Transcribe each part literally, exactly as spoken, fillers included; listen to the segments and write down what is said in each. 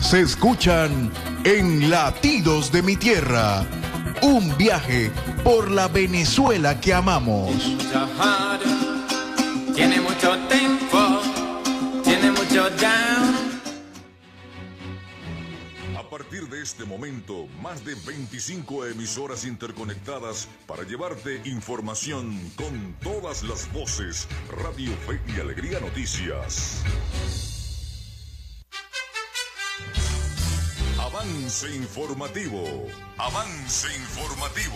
se escuchan en Latidos de mi Tierra. Un viaje por la Venezuela que amamos. Tiene mucho tiempo, tiene mucho down. A partir de este momento, más de veinticinco emisoras interconectadas para llevarte información con todas las voces. Radio Fe y Alegría Noticias. Avance informativo. Avance informativo.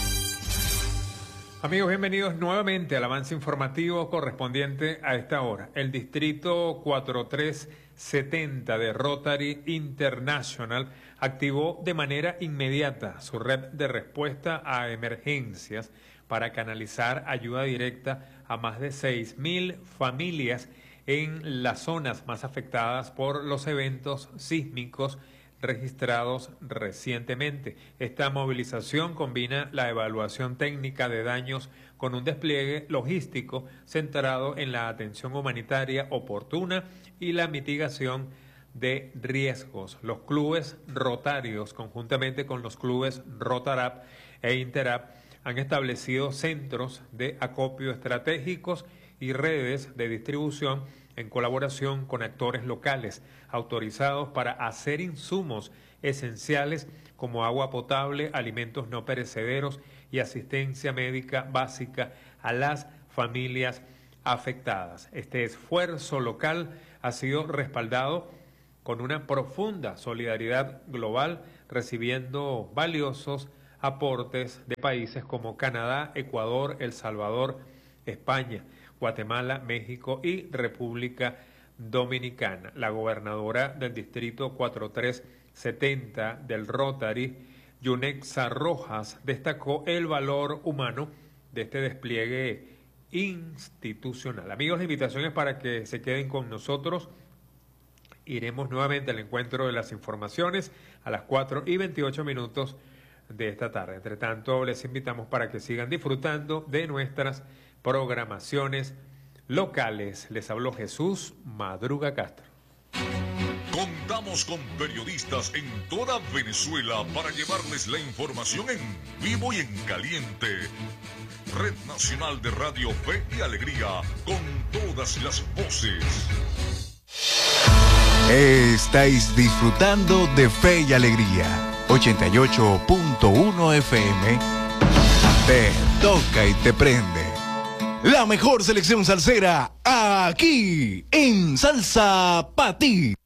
Amigos, bienvenidos nuevamente al avance informativo correspondiente a esta hora. El distrito cuatro tres setenta de Rotary International activó de manera inmediata su red de respuesta a emergencias para canalizar ayuda directa a más de seis mil familias en las zonas más afectadas por los eventos sísmicos registrados recientemente. Esta movilización combina la evaluación técnica de daños con un despliegue logístico centrado en la atención humanitaria oportuna y la mitigación de riesgos. Los clubes rotarios, conjuntamente con los clubes Rotarap e Interap, han establecido centros de acopio estratégicos y redes de distribución en colaboración con actores locales autorizados para hacer insumos esenciales como agua potable, alimentos no perecederos y asistencia médica básica a las familias afectadas. Este esfuerzo local ha sido respaldado con una profunda solidaridad global, recibiendo valiosos aportes de países como Canadá, Ecuador, El Salvador, España, Guatemala, México y República Dominicana. La gobernadora del distrito cuatro tres setenta del Rotary, Yunexa Rojas, destacó el valor humano de este despliegue institucional. Amigos, la invitación es para que se queden con nosotros. Iremos nuevamente al encuentro de las informaciones a las cuatro y veintiocho minutos de esta tarde. Entre tanto, les invitamos para que sigan disfrutando de nuestras programaciones locales. Les habló Jesús Madruga Castro. Contamos con periodistas en toda Venezuela para llevarles la información en vivo y en caliente. Red Nacional de Radio Fe y Alegría, con todas las voces. Estáis disfrutando de Fe y Alegría. ochenta y ocho punto uno F M. Te toca y te prende. La mejor selección salsera aquí en Salsa Pa' Ti.